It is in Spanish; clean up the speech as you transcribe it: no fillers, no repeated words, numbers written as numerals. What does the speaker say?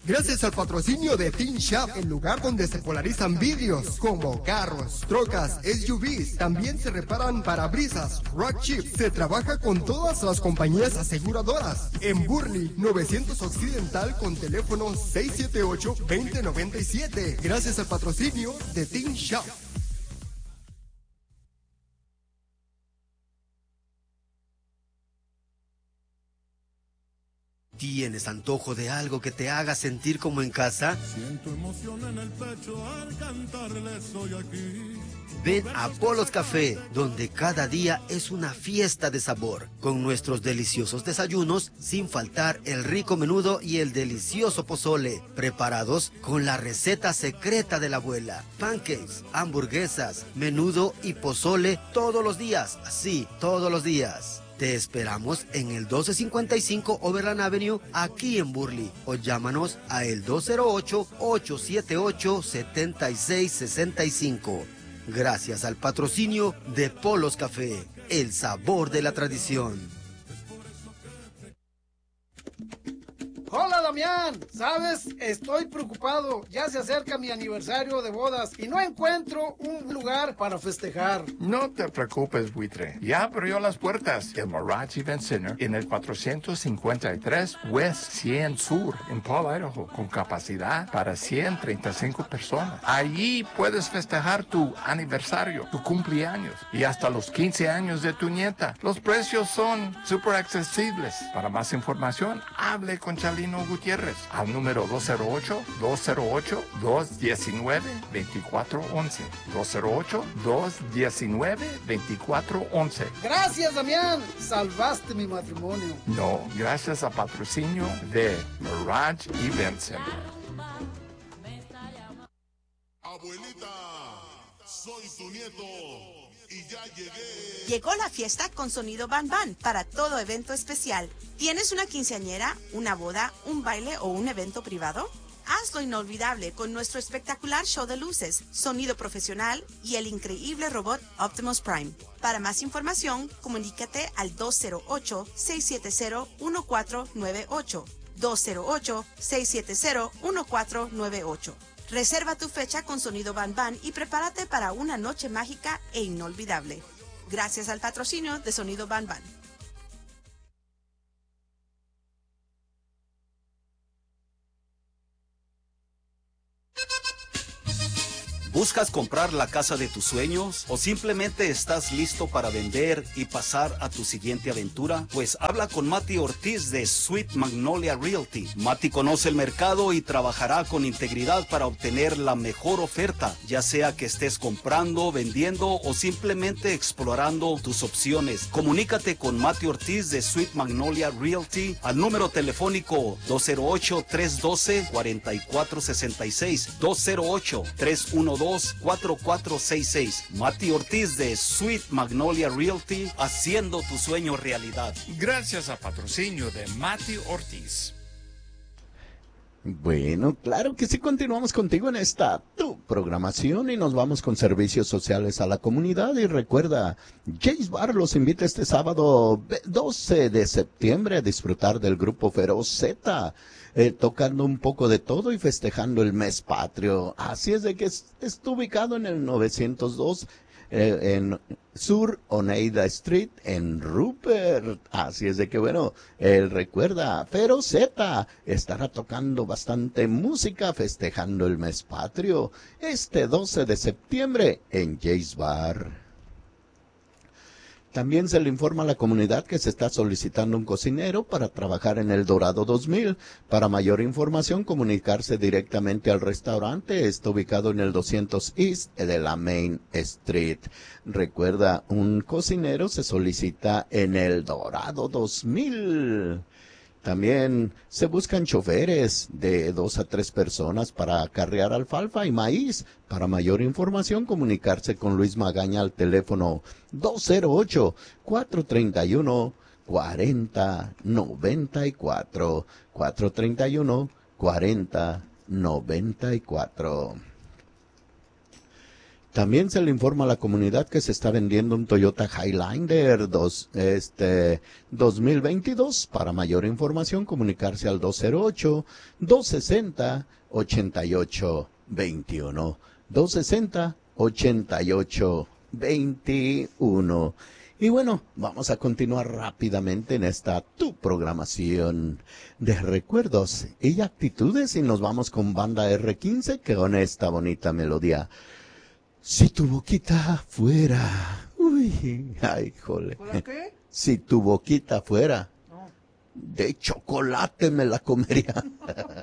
Gracias al patrocinio de Team Shop, el lugar donde se polarizan vidrios como carros, trocas, SUVs. También se reparan parabrisas, rock chips. Se trabaja con todas las compañías aseguradoras. En Burley, 900 Occidental con teléfono 678-2097. Gracias al patrocinio de Team Shop. ¿Tienes antojo de algo que te haga sentir como en casa? Siento emoción en el pecho al cantarle soy aquí. Ven a Polos Café, donde cada día es una fiesta de sabor, con nuestros deliciosos desayunos, sin faltar el rico menudo y el delicioso pozole, preparados con la receta secreta de la abuela. Pancakes, hamburguesas, menudo y pozole todos los días, sí, todos los días. Te esperamos en el 1255 Overland Avenue, aquí en Burley, o llámanos a el 208-878-7665. Gracias al patrocinio de Polos Café, el sabor de la tradición. Hola Damián, ¿sabes? Estoy preocupado, ya se acerca mi aniversario de bodas y no encuentro un lugar para festejar. No te preocupes, buitre, ya abrió las puertas el Mirage Event Center en el 453 West 100 Sur en Paul, Idaho, con capacidad para 135 personas. Allí puedes festejar tu aniversario, tu cumpleaños y hasta los 15 años de tu nieta. Los precios son súper accesibles. Para más información, hable con Chalino Gutiérrez al número 208-219-2411. 208-219-2411. Gracias, Damián. Salvaste mi matrimonio. No, gracias al patrocinio de Mirage Event Center. Abuelita, soy tu nieto y ya llegué. Llegó la fiesta con sonido Ban Ban para todo evento especial. ¿Tienes una quinceañera, una boda, un baile o un evento privado? Hazlo inolvidable con nuestro espectacular show de luces, sonido profesional y el increíble robot Optimus Prime. Para más información, comunícate al 208-670-1498. 208-670-1498. Reserva tu fecha con sonido Ban Ban y prepárate para una noche mágica e inolvidable. Gracias al patrocinio de Sonido Ban Ban. ¿Buscas comprar la casa de tus sueños o simplemente estás listo para vender y pasar a tu siguiente aventura? Pues habla con Mati Ortiz de Sweet Magnolia Realty. Mati conoce el mercado y trabajará con integridad para obtener la mejor oferta, ya sea que estés comprando, vendiendo o simplemente explorando tus opciones. Comunícate con Mati Ortiz de Sweet Magnolia Realty al número telefónico 208-312-4466, 208-312-4466. Mati Ortiz de Sweet Magnolia Realty, haciendo tu sueño realidad. Gracias al patrocinio de Mati Ortiz. Bueno, claro que sí, continuamos contigo en esta tu programación y nos vamos con servicios sociales a la comunidad. Y recuerda, Jay's Bar los invita este sábado 12 de septiembre a disfrutar del grupo Feroz Z, tocando un poco de todo y festejando el mes patrio. Así es de que está ubicado en el 902 en Sur Oneida Street en Rupert. Así es de que bueno, recuerda, Feroz Z estará tocando bastante música festejando el mes patrio este 12 de septiembre en Jay's Bar. También se le informa a la comunidad que se está solicitando un cocinero para trabajar en el Dorado 2000. Para mayor información, comunicarse directamente al restaurante. Está ubicado en el 200 East de la Main Street. Recuerda, un cocinero se solicita en el Dorado 2000. También se buscan choferes de 2 a 3 personas para acarrear alfalfa y maíz. Para mayor información, comunicarse con Luis Magaña al teléfono 208-431-4094. 431-4094. También se le informa a la comunidad que se está vendiendo un Toyota Highlander 2022. Para mayor información, comunicarse al 208-260-8821. 260-8821. Y bueno, vamos a continuar rápidamente en esta tu programación de recuerdos y actitudes, y nos vamos con Banda R15 que con esta bonita melodía. Si tu boquita fuera, uy, ay, jole. ¿Hola qué? Si tu boquita fuera de chocolate me la comería.